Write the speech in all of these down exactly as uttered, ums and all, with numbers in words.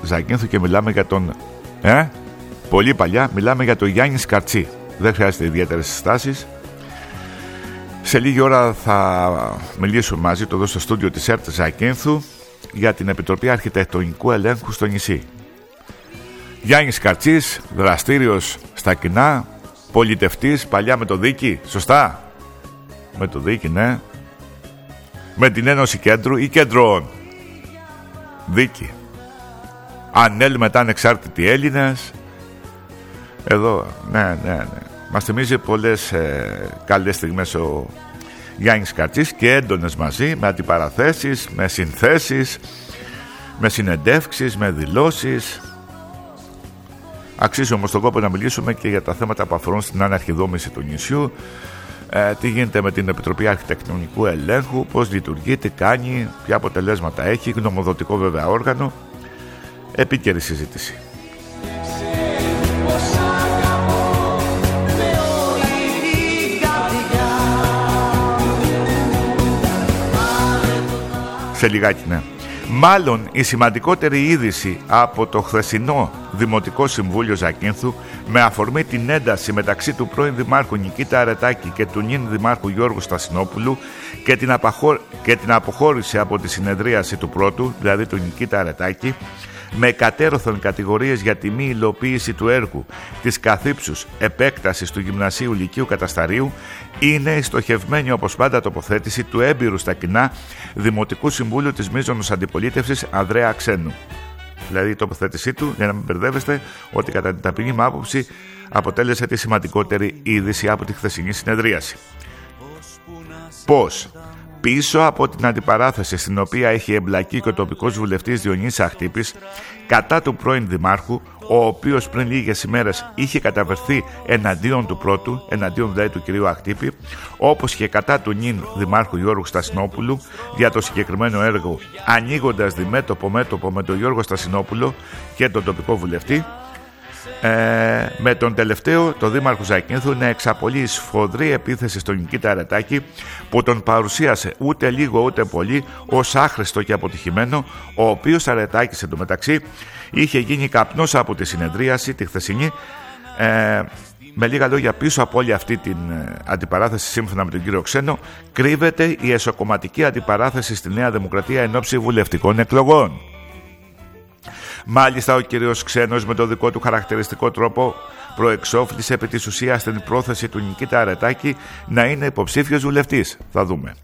Ζακίνθου και μιλάμε για τον... Ε, πολύ παλιά μιλάμε για τον Γιάννη Σκαρτσί. Δεν χρειάζεται ιδιαίτερες συστάσεις. Σε λίγη ώρα θα μιλήσουμε μαζί του εδώ στο στούντιο της ΕΡΤ Ζακίνθου για την Επιτροπή Αρχιτεκτονικού Ελέγχου στο νησί. Γιάννης Σκαρτσής, δραστήριος στα κοινά, πολιτευτής, παλιά με το Δίκη, σωστά? Με το Δίκη, ναι. Με την Ένωση Κέντρου ή Κέντρων. Δίκη. Ανέλ μετά ανεξάρτητοι Έλληνες. Εδώ, ναι, ναι, ναι. Μας θυμίζει πολλές ε, καλές στιγμές ο Γιάννης Σκαρτσής και έντονες μαζί, με αντιπαραθέσεις, με συνθέσεις, με συνεντεύξεις, με δηλώσεις. Αξίζει όμως τον κόπο να μιλήσουμε και για τα θέματα που αφορούν στην αναρχιδόμηση του νησιού. Ε, τι γίνεται με την Επιτροπή Αρχιτεκτονικού Ελέγχου, πώς λειτουργεί, τι κάνει, ποια αποτελέσματα έχει, γνωμοδοτικό βέβαια όργανο. Επίκαιρη συζήτηση. Σε λιγάκι, ναι. Μάλλον η σημαντικότερη είδηση από το χθεσινό Δημοτικό Συμβούλιο Ζακίνθου, με αφορμή την ένταση μεταξύ του πρώην Δημάρχου Νικήτα Αρετάκη και του νυν Δημάρχου Γιώργου Στασινόπουλου και την, απαχω... και την αποχώρηση από τη συνεδρίαση του πρώτου, δηλαδή του Νικήτα Αρετάκη, με κατέρωθεν κατηγορίες για τη μη υλοποίηση του έργου της καθύψους επέκτασης του Γυμνασίου Λυκείου Κατασταρίου, είναι η στοχευμένη όπως πάντα τοποθέτηση του έμπειρου στα κοινά Δημοτικού Συμβούλου της μείζωνος αντιπολίτευσης Ανδρέα Ξένου. Δηλαδή η τοποθέτησή του, για να μην μπερδεύεστε, ότι κατά την ταπεινή μου άποψη αποτέλεσε τη σημαντικότερη είδηση από τη χθεσινή συνεδρίαση. Πώς? Πίσω από την αντιπαράθεση στην οποία έχει εμπλακεί και ο τοπικός βουλευτής Διονύσης Αχτύπης κατά του πρώην Δημάρχου, ο οποίος πριν λίγες ημέρες είχε καταβερθεί εναντίον του πρώτου, εναντίον δηλαδή του κυρίου Αχτύπη, όπως και κατά του νυν Δημάρχου Γιώργου Στασινόπουλου για το συγκεκριμένο έργο, ανοίγοντας διμέτωπο μέτωπο με τον Γιώργο Στασινόπουλο και τον τοπικό βουλευτή, Ε, με τον τελευταίο, τον Δήμαρχο Ζακίνθου, να εξαπολύει σφοδρή επίθεση στον Νικήτα Αρετάκη, που τον παρουσίασε ούτε λίγο ούτε πολύ ως άχρηστο και αποτυχημένο, ο οποίος Αρετάκης εντωμεταξύ είχε γίνει καπνός από τη συνεδρίαση τη χθεσινή. ε, Με λίγα λόγια, πίσω από όλη αυτή την αντιπαράθεση, σύμφωνα με τον κύριο Ξένο, κρύβεται η εσωκομματική αντιπαράθεση στη Νέα Δημοκρατία εν ώψη βουλευτικών εκλογών. Μάλιστα ο κύριος Ξένος με το δικό του χαρακτηριστικό τρόπο προεξόφλησε επί της ουσίας την πρόθεση του Νικήτα Αρετάκη να είναι υποψήφιος βουλευτής. Θα δούμε.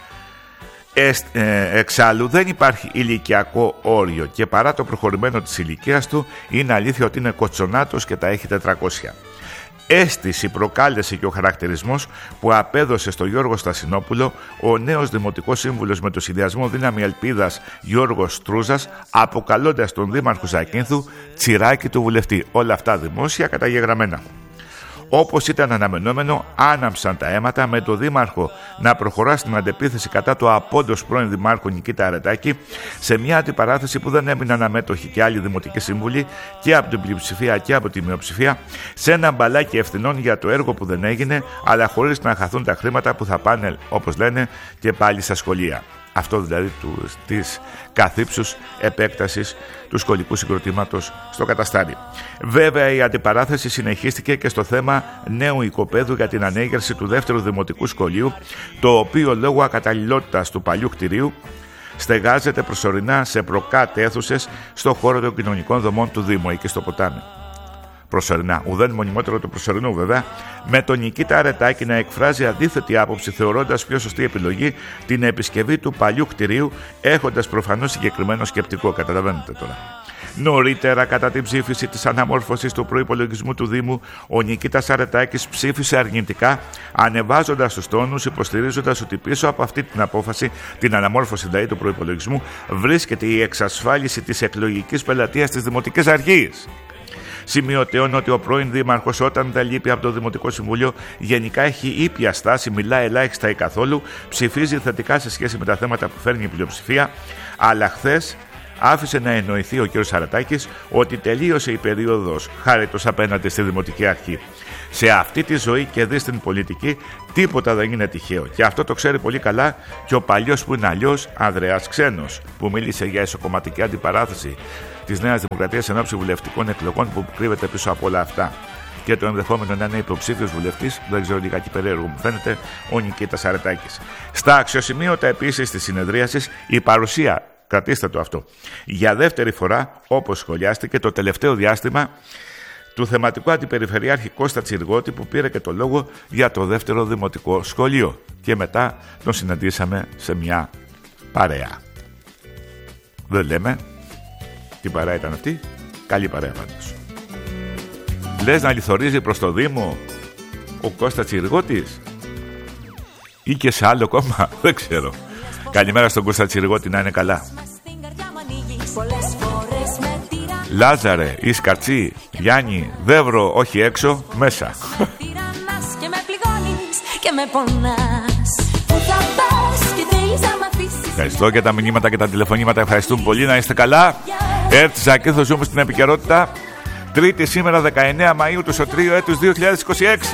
Ε, ε, εξάλλου δεν υπάρχει ηλικιακό όριο και παρά το προχωρημένο της ηλικίας του, είναι αλήθεια ότι είναι κοτσονάτος και τα έχει τετρακόσια. Αίσθηση προκάλεσε και ο χαρακτηρισμός που απέδωσε στο Γιώργο Στασινόπουλο ο νέος Δημοτικός Σύμβουλος με το συνδυασμό Δύναμη Ελπίδας Γιώργος Στρούζας, αποκαλώντας τον Δήμαρχο Ζακίνθου τσιράκι του βουλευτή. Όλα αυτά δημόσια καταγεγραμμένα. Όπως ήταν αναμενόμενο, άναμψαν τα αίματα με το Δήμαρχο να προχωρά στην αντεπίθεση κατά του απόντος πρώην Δημάρχου Νικήτα Αρετάκη, σε μια αντιπαράθεση που δεν έμειναν αμέτωχοι και άλλοι δημοτικοί σύμβουλοι και από την πλειοψηφία και από τη μειοψηφία, σε ένα μπαλάκι ευθυνών για το έργο που δεν έγινε, αλλά χωρίς να χαθούν τα χρήματα που θα πάνε, όπως λένε, και πάλι στα σχολεία. Αυτό δηλαδή του, της καθύψους επέκτασης του σχολικού συγκροτήματος στο Καταστάρι. Βέβαια η αντιπαράθεση συνεχίστηκε και στο θέμα νέου οικοπαίδου για την ανέγερση του δεύτερου δημοτικού σχολείου, το οποίο λόγω ακαταλληλότητας του παλιού κτηρίου στεγάζεται προσωρινά σε προκάτ αίθουσες στο χώρο των κοινωνικών δομών του Δήμου, εκεί στο ποτάμι. Προσωρινά, ουδέν μονιμότερο του προσωρινού βέβαια, με τον Νικήτα Αρετάκη να εκφράζει αντίθετη άποψη, θεωρώντας πιο σωστή επιλογή την επισκευή του παλιού κτηρίου, έχοντας προφανώς συγκεκριμένο σκεπτικό. Καταλαβαίνετε τώρα. Νωρίτερα, κατά την ψήφιση της αναμόρφωσης του προϋπολογισμού του Δήμου, ο Νικήτας Αρετάκης ψήφισε αρνητικά, ανεβάζοντας τους τόνους, υποστηρίζοντας ότι πίσω από αυτή την απόφαση, την αναμόρφωση δηλαδή του προϋπολογισμού, βρίσκεται η εξασφάλιση της εκλογικής πελατείας της Δημοτικής Αρχής. Σημειωτέων ότι ο πρώην Δήμαρχος, όταν τα λείπει από το Δημοτικό Συμβούλιο, γενικά έχει ήπια στάση, μιλά ελάχιστα ή καθόλου, ψηφίζει θετικά σε σχέση με τα θέματα που φέρνει η πλειοψηφία, αλλά χθες άφησε να εννοηθεί ο κ. Σαρατάκης ότι τελείωσε η περίοδος χάριτος απέναντι στη Δημοτική Αρχή. Σε αυτή τη ζωή και δει στην πολιτική τίποτα δεν είναι τυχαίο. Και αυτό το ξέρει πολύ καλά και ο παλιός που είναι αλλιώς Ανδρέας Ξένος, που μίλησε για ισοκομματική αντιπαράθεση της Νέας Δημοκρατίας ενόψει βουλευτικών εκλογών που κρύβεται πίσω από όλα αυτά. Και το ενδεχόμενο να είναι υποψήφιος βουλευτής, δεν ξέρω, λιγάκι περίεργο μου φαίνεται, ο Νικήτας Σαρατάκης. Στα αξιοσημείωτα επίσης της συνεδρίασης η παρουσία, κρατήστε το αυτό, για δεύτερη φορά, όπως σχολιάστηκε το τελευταίο διάστημα, του θεματικού αντιπεριφερειάρχη Κώστα Τσιργότη, που πήρε και το λόγο για το δεύτερο δημοτικό σχολείο. Και μετά τον συναντήσαμε σε μια παρέα. Δεν λέμε τι παρέα ήταν αυτή, καλή παρέα πάντως. Λες να λιθορίζει προς το Δήμο ο Κώστα Τσιργώτης ή και σε άλλο κόμμα, δεν ξέρω. Καλημέρα στον Κώστα Τσιργώτη, να είναι καλά. Λάζαρε, Ισκαρτσί, Γιάννη, Δεύρο, όχι έξω, μέσα. Ευχαριστώ για τα μηνύματα και τα τηλεφωνήματα, ευχαριστούμε πολύ, να είστε καλά. Ερτ Ζακίνθος, ζούμε στην επικαιρότητα. Τρίτη σήμερα δεκαεννέα Μαΐου του Σωτρίου έτους δύο χιλιάδες είκοσι έξι.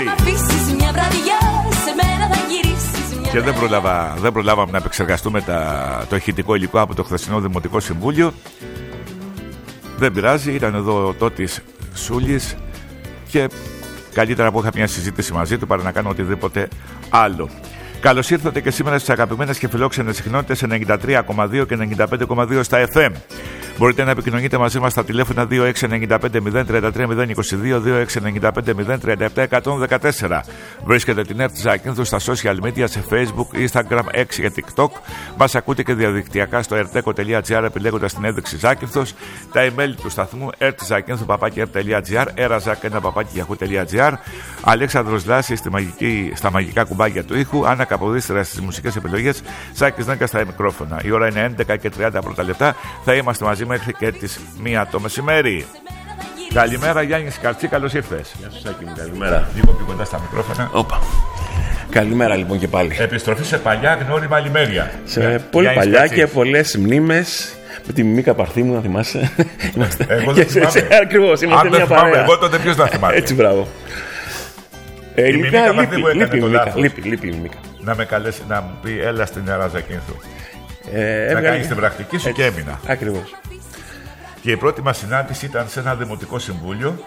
Και δεν, προλάβα, δεν προλάβαμε να επεξεργαστούμε τα, το ηχητικό υλικό από το χθεσινό Δημοτικό Συμβούλιο. Δεν πειράζει, ήταν εδώ ο Τότης Σούλης και καλύτερα που είχα μια συζήτηση μαζί του παρά να κάνω οτιδήποτε άλλο. Καλώς ήρθατε και σήμερα στις αγαπημένες και φιλόξενες συχνότητες ενενήντα τρία κόμμα δύο και ενενήντα πέντε κόμμα δύο στα εφ εμ. Μπορείτε να επικοινωνείτε μαζί μας στα τηλέφωνα δύο έξι εννιά πέντε μηδέν τρία τρία μηδέν είκοσι δύο, δύο έξι εννιά πέντε μηδέν τριάντα επτά εκατόν δεκατέσσερα. Βρίσκετε την Ερτ Ζακίνθου στα social media, σε Facebook, Instagram, X και TikTok. Μας ακούτε και διαδικτυακά στο ερτέκο τελεία τζι άρ επιλέγοντας την ένδειξη Ζάκυνθος. Τα email του σταθμού ερτζακίνθου παπάκι ερτ τελεία τζι άρ, εραζάκ ένα παπάκι γιαχού τελεία τζι άρ. Αλέξανδρος Λάσης στη μαγική, στα μαγικά κουμπάκια του ήχου. Άννα Καποδίστρα στις μουσικές επιλογές. Σάκης Νέγκας στα μικρόφωνα. Η ώρα είναι έντεκα και τριάντα πρώτα λεπτά. Θα είμαστε μαζί μέχρι και τις μία το μεσημέρι. Καλημέρα Γιάννη Σκαρτσί, καλώς ήρθες. Γεια σου Σάκη μου, καλημέρα. Λίγο πιο κοντά στα μικρόφωνα. Όπα. Καλημέρα λοιπόν και πάλι. Επιστροφή σε παλιά γνώριμα λιμέρια. Σε yeah. πολύ Γιάννη παλιά Σκαρτσής. Και πολλές μνήμες. Με τη Μίκα Παρθήμου, να θυμάσαι. Είμαστε... Εγώ δεν θυμάμαι. Ακριβώς, είμαστε μια παρέα. Εγώ τότε ποιος να θυμάμαι. Έτσι, μπράβο. Ε, η Μίκα Παρθήμου έκανε το λάθος. Λείπει η Μίκα. Να με καλέσει, να μου πει έλα στην Ερτ Ζακίνθου. Ε, να κάνεις την πρακτική σου. Έτσι, και έμεινα. Ακριβώς. Και η πρώτη μας συνάντηση ήταν σε ένα δημοτικό συμβούλιο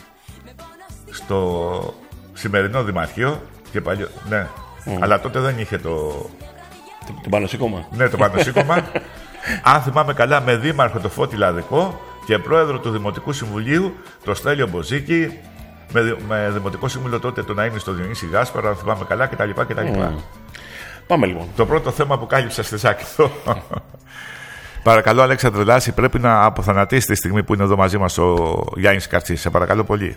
στο σημερινό δημαρχείο και παλιό, ναι, mm. αλλά τότε δεν είχε το... Το, το πανωσύκωμα. Ναι, το πανωσύκωμα. Αν θυμάμαι καλά, με δήμαρχο το Φώτη Λαδικό και πρόεδρο του Δημοτικού Συμβουλίου το Στέλιο Μποζίκη, με, με δημοτικό σύμβουλο τότε τον Αΐνη στο Διονύση Γάσπαρο, αν θυμάμαι καλά κτλ. κτλ. Mm. Πάμε λοιπόν. Το πρώτο θέμα που κάλυψα στη Ζάκυνθο. Παρακαλώ, Αλέξανδρε Λάση, πρέπει να αποθανατήσει τη στιγμή που είναι εδώ μαζί μας ο Γιάννης Σκαρτσής. Σε παρακαλώ πολύ.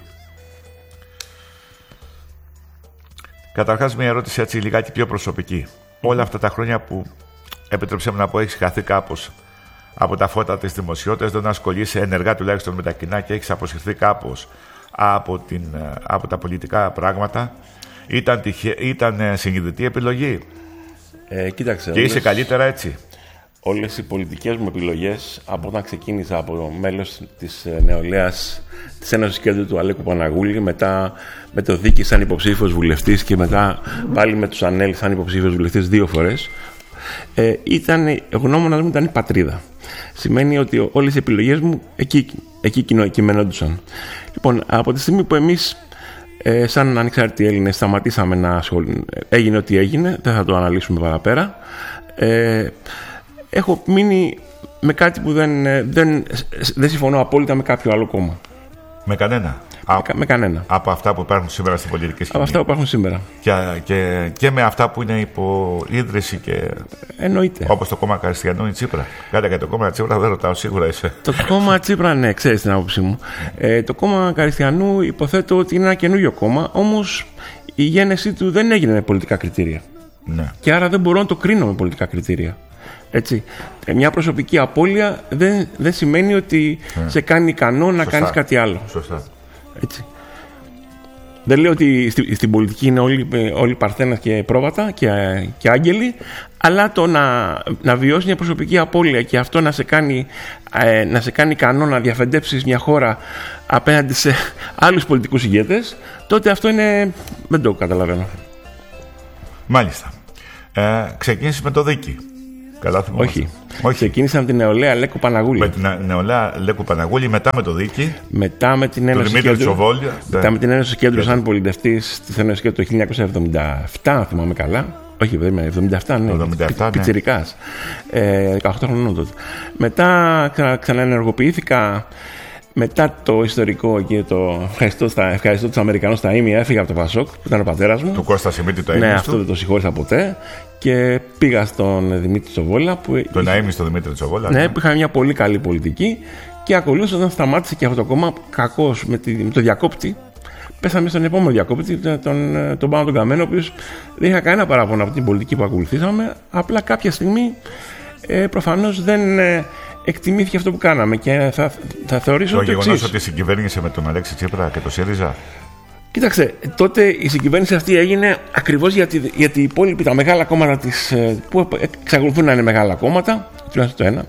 Καταρχάς, μια ερώτηση έτσι λιγάκι πιο προσωπική. Όλα αυτά τα χρόνια που, επιτρέψτε μου να πω, έχεις χαθεί κάπως από τα φώτα της δημοσιότητας, δεν ασχολείσαι ενεργά τουλάχιστον με τα κοινά και έχεις αποσυρθεί κάπως από, την, από τα πολιτικά πράγματα. Ήταν, τυχε, ήταν συνειδητή επιλογή. Ε, κοίταξε. Και είσαι καλύτερα έτσι. Όλες οι πολιτικές μου επιλογές, από όταν ξεκίνησα από μέλος της νεολαίας της Ένωσης Κέντρου του Αλέκου Παναγούλη, μετά με το Δίκη σαν υποψήφιος βουλευτής και μετά πάλι με τους Ανέλ σαν υποψήφιος βουλευτής δύο φορές, ε, ήταν, ο γνώμονας μου ήταν η πατρίδα. Σημαίνει ότι όλες οι επιλογές μου εκεί, εκεί κειμενόντουσαν. Λοιπόν, από τη στιγμή που εμείς ε, σαν ανεξάρτητοι Έλληνες σταματήσαμε να ασχοληθούμε, έγινε ό,τι έγινε, δεν θα το αναλύσουμε παραπέρα, ε, έχω μείνει με κάτι που δεν, δεν, δεν συμφωνώ απόλυτα με κάποιο άλλο κόμμα. Με κανένα. Με, Α, με κανένα. Από αυτά που υπάρχουν σήμερα στην πολιτική σκηνή. Από αυτά που υπάρχουν σήμερα. Και, και, και με αυτά που είναι υπό ίδρυση και. Εννοείται. Όπως το κόμμα Καριστιανού ή Τσίπρα. Κάτα και το κόμμα Τσίπρα δεν ρωτάω, σίγουρα είσαι. Το κόμμα Τσίπρα, ναι, ξέρεις την άποψή μου. Ε, το κόμμα Καριστιανού υποθέτω ότι είναι ένα καινούριο κόμμα, όμως η γένεσή του δεν έγινε με πολιτικά κριτήρια. Ναι. Και άρα δεν μπορώ να το κρίνω με πολιτικά κριτήρια. Έτσι. Μια προσωπική απώλεια δεν, δεν σημαίνει ότι mm. σε κάνει ικανό να Σωστά. κάνεις κάτι άλλο. Σωστά. Έτσι. Δεν λέω ότι στη, στην πολιτική είναι όλοι, όλοι παρθένες και πρόβατα και, και άγγελοι, αλλά το να, να βιώσει μια προσωπική απώλεια και αυτό να σε κάνει, ε, να σε κάνει ικανό να διαφεντέψεις μια χώρα απέναντι σε άλλους πολιτικούς ηγέτες, τότε αυτό είναι... δεν το καταλαβαίνω. Μάλιστα. Ε, ξεκίνησε με το Δίκη. Καλά, Όχι. Όχι. Ξεκίνησα με την νεολαία Λέκου Παναγούλη. Με την νεολαία Λέκου Παναγούλη, μετά με το Δίκη. Μετά με την Ένωση Κέντρου. Μετά με την Ένωση Κέντρου σαν πολιτευτής της Ένωσης Κέντρου το χίλια εννιακόσια εβδομήντα επτά, αν θυμάμαι καλά. Όχι, εβδομήντα επτά, ναι. εβδομήντα επτά, ναι. Πιτσιρικάς. Ε, δεκαοκτώ χρονών τότε. Μετά ξα, ξαναενεργοποιήθηκα. Μετά το ιστορικό και το ευχαριστώ, στα, ευχαριστώ τους Αμερικανούς στα ίμια, έφυγα από το Πασόκ, που ήταν ο πατέρας μου. Του Κώστα Σιμίτη το ίμια. Ναι, του. αυτό δεν το συγχώρησα ποτέ. Και πήγα στον Δημήτρη Τσοβόλα. Που τον Αίμι στον Δημήτρη Τσοβόλα. Ναι, ναι, που είχα μια πολύ καλή πολιτική. Και ακολούθησα όταν σταμάτησε και αυτό το κόμμα, κακώς με, με το διακόπτη. Πέσαμε στον επόμενο διακόπτη, τον, τον Πάνο τον Καμένο, ο οποίος δεν είχα κανένα παράπονο από την πολιτική που ακολουθήσαμε. Απλά κάποια στιγμή ε, προφανώς δεν. Ε, εκτιμήθηκε αυτό που κάναμε και θα, θα θεωρήσω το, το γεγονός ότι συγκυβέρνησε με τον Αλέξη Τσίπρα και το ΣΥΡΙΖΑ. Κοίταξε, τότε η συγκυβέρνηση αυτή έγινε ακριβώς γιατί, γιατί οι υπόλοιποι, τα μεγάλα κόμματα της, που εξακολουθούν να είναι μεγάλα κόμματα, τουλάχιστον το ένα,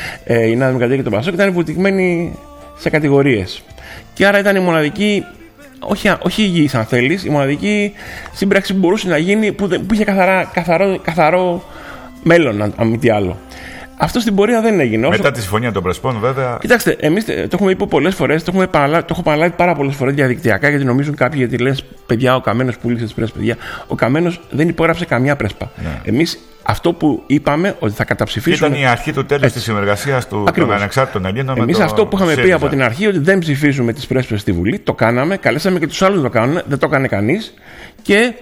η Νέα Δημοκρατία και το Πασόκ, ήταν βουτυγμένοι σε κατηγορίες. Και άρα ήταν η μοναδική, όχι, όχι υγιής αν θέλεις, η μοναδική σύμπραξη που μπορούσε να γίνει, που, που είχε καθαρά, καθαρό, καθαρό μέλλον, αν μη τι άλλο. Αυτό στην πορεία δεν έγινε. Μετά όσο... τη συμφωνία των Πρεσπών, βέβαια. Κοιτάξτε, εμείς το έχουμε πει πολλές φορές, το, παραλάβει, το έχω παραλάβει πάρα πολλές φορές διαδικτυακά, γιατί νομίζουν κάποιοι, γιατί λες, παιδιά, ο Καμένος πούλησε τις πρέσπες. Παιδιά, ο Καμένος δεν υπόγραψε καμιά πρέσπα. Ναι. Εμείς αυτό που είπαμε, ότι θα καταψηφίσουμε. Ήταν η αρχή του τέλους της συνεργασίας του, των ανεξάρτητων Ελλήνων. Εμείς το... αυτό που είχαμε ΣΥΡΙΖΑ. πει από την αρχή, ότι δεν ψηφίζουμε τις πρέσπες στη Βουλή, το κάναμε, καλέσαμε και τους άλλους να το κάνουν, δεν το έκανε κανείς. Και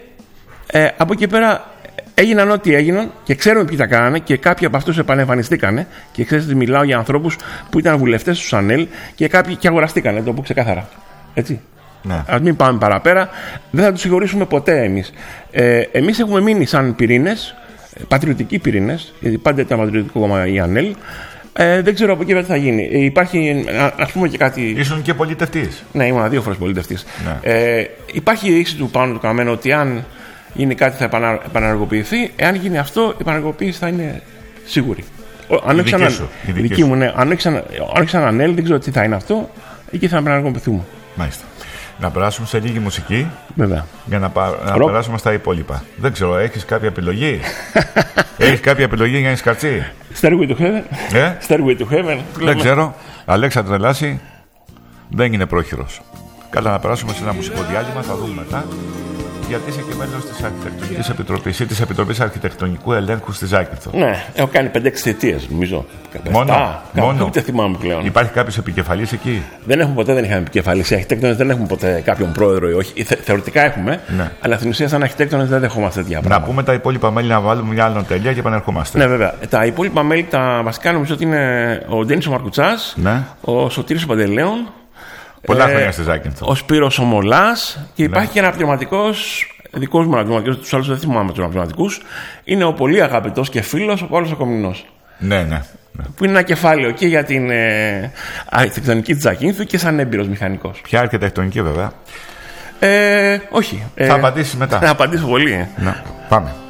ε, από εκεί πέρα. Έγιναν ό,τι έγιναν και ξέρουμε ποιοι τα κάνανε και κάποιοι από αυτούς επανεμφανιστήκανε. Και ξέρετε ότι μιλάω για ανθρώπους που ήταν βουλευτές του ΣΑΝΕΛ και κάποιοι και αγοραστήκανε, το πω ξεκάθαρα. Έτσι. Ναι. Ας μην πάμε παραπέρα, δεν θα τους συγχωρήσουμε ποτέ εμείς. Ε, εμείς έχουμε μείνει σαν πυρήνες, πατριωτικοί πυρήνες, γιατί πάντα ήταν πατριωτικό κόμμα η ΑΝΕΛ. Ε, δεν ξέρω από εκεί τι θα γίνει. Ε, υπάρχει, ας πούμε και κάτι. Ήσουν και πολιτευτής. Ναι, ήμουν δύο φορές πολιτευτής. Ναι. Ε, υπάρχει η ρήξη του Πάνου του Καμένου ότι αν γίνει κάτι θα επαναργοποιηθεί. Εάν γίνει αυτό, η επαναργοποίηση θα είναι σίγουρη. Αν όχι σαν ΑΝΕΛ, δεν ξέρω τι θα είναι αυτό. Εκεί θα επαναργοποιηθούμε. Μάλιστα. Να περάσουμε σε λίγη μουσική. Βέβαια. Για να, πα... να περάσουμε στα υπόλοιπα. Δεν ξέρω, έχεις κάποια επιλογή. Έχεις κάποια επιλογή για να σκαρτσί. Stairway to Heaven. Ε? Stairway to Heaven. Δεν ξέρω. Αλέξανδρε Λάση δεν είναι πρόχειρος. Καλά, να περάσουμε σε ένα μουσικό διάλειμμα. Θα δούμε μετά. Γιατί είσαι και μέλος της Αρχιτεκτονικής Επιτροπής ή της Επιτροπής Αρχιτεκτονικού Ελέγχου στη Ζάκυνθο. Ναι, έχω κάνει πέντε έξι θητείες, νομίζω. Μόνο, Α, μόνο. Ούτε θυμάμαι πλέον. Υπάρχει κάποιος επικεφαλής εκεί? Δεν έχουμε ποτέ, δεν είχαμε επικεφαλής. Οι αρχιτέκτονες δεν έχουμε ποτέ κάποιον πρόεδρο ή όχι. Θε, θεωρητικά έχουμε, ναι. Αλλά στην ουσία, σαν αρχιτέκτονες δεν δεχόμαστε τέτοια πράγματα. Να πούμε τα υπόλοιπα μέλη, να βάλουμε μια άλλη τελεία και επανερχόμαστε. Ναι, βέβαια. Τα υπόλοιπα μέλη, τα βασικά νομίζω ότι είναι ο Ντένις ο Μαρκουτσάς, ναι. Ο Σωτήρης ο Παντελέων. Πολλά ε, χρόνια στη Ζάκυνθο. Ο Σπύρος ο Μολάς και υπάρχει ναι. και ένα πνευματικός. Δικός μου αναπληρωματικός, τους άλλους δεν θυμάμαι τους αναπληρωματικούς, είναι ο πολύ αγαπητός και φίλος ο Παύλος ο Κομνηνός. Ναι, ναι, ναι. Που είναι ένα κεφάλαιο και για την ε, αρχιτεκτονική της Ζακύνθου και σαν έμπειρος μηχανικός. Ποια αρχιτεκτονική, βέβαια? Ε, όχι. Θα ε, απαντήσεις μετά. Θα απαντήσω πολύ. Ναι. Πάμε.